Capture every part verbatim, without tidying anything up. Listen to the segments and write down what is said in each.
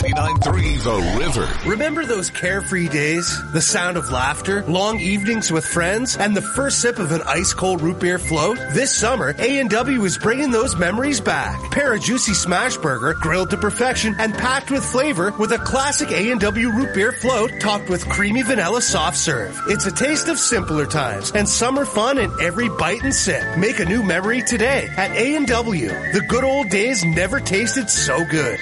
ninety-nine point three The River. Remember those carefree days? The sound of laughter, long evenings with friends, and the first sip of an ice-cold root beer float? This summer, A and W is bringing those memories back. Pair a juicy smash burger, grilled to perfection, and packed with flavor with a classic A and W root beer float topped with creamy vanilla soft serve. It's a taste of simpler times and summer fun in every bite and sip. Make a new memory today at A and W. The good old days never tasted so good.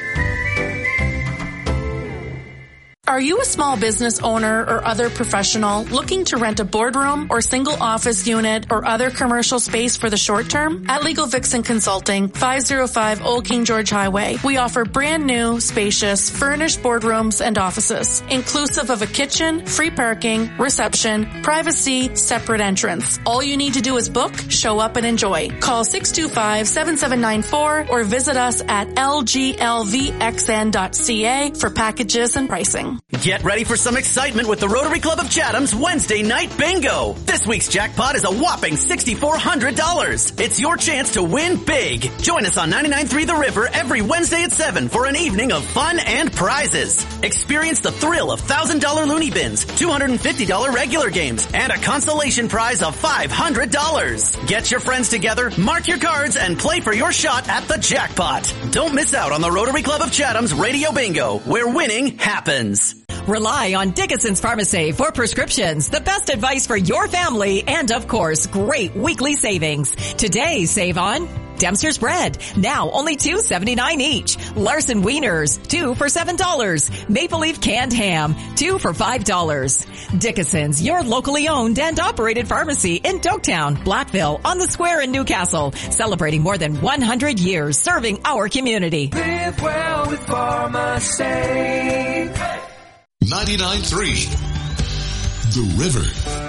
Are you a small business owner or other professional looking to rent a boardroom or single office unit or other commercial space for the short term? At Legal Vixen Consulting, five oh five Old King George Highway, we offer brand new, spacious, furnished boardrooms and offices, inclusive of a kitchen, free parking, reception, privacy, separate entrance. All you need to do is book, show up, and enjoy. Call six two five, seven seven nine four or visit us at L G L V X N dot C A for packages and pricing. Get ready for some excitement with the Rotary Club of Chatham's Wednesday Night Bingo. This week's jackpot is a whopping six thousand four hundred dollars. It's your chance to win big. Join us on ninety-nine point three The River every Wednesday at seven for an evening of fun and prizes. Experience the thrill of one thousand dollars loony bins, two hundred fifty dollars regular games, and a consolation prize of five hundred dollars. Get your friends together, mark your cards, and play for your shot at the jackpot. Don't miss out on the Rotary Club of Chatham's Radio Bingo, where winning happens. Rely on Dickinson's Pharmacy for prescriptions, the best advice for your family, and of course, great weekly savings. Today, save on Dempster's bread, now only two seventy-nine each. Larson Wieners, two for seven dollars. Maple Leaf canned ham, two for five dollars. Dickinson's, your locally owned and operated pharmacy in Doketown, Blackville, on the Square in Newcastle, celebrating more than one hundred years serving our community. Live well with Pharmacy. ninety-nine point three The River.